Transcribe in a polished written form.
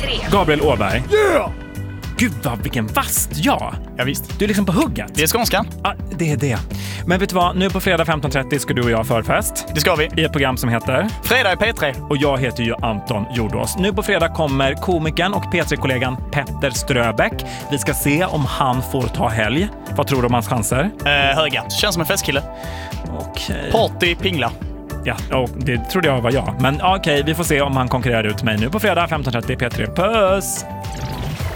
P3. Gabriel Åberg. Yeah! Gud vilken vast ja. Ja visst. Du är liksom på hugget. Det är skånskan. Ja, det är det. Men vet du vad? Nu på fredag 15.30 ska du och jag förfest. Det ska vi. I ett program som heter Fredag i P3. Och jag heter ju Anton Jordås. Nu på fredag kommer komikern och P3-kollegan Petter Ströbeck. Vi ska se om han får ta helg. Vad tror du om hans chanser? Höga. Känns som en festkille. Okej. Party, pingla. Ja, det trodde jag var jag. Men okej, vi får se om han konkurrerar ut mig nu på fredag 15.30 P3. Puss!